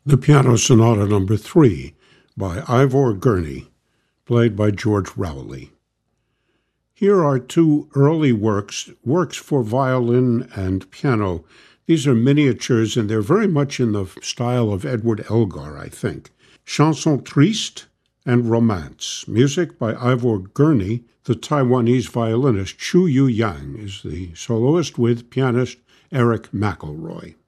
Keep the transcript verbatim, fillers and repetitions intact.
The Piano Sonata Number three by Ivor Gurney, played by George Rowley. Here are two early works, works for violin and piano. These are miniatures, and they're very much in the style of Edward Elgar, I think. Chanson Triste and Romance. Music by Ivor Gurney. The Taiwanese violinist Chu Yu Yang is the soloist with pianist Eric McElroy.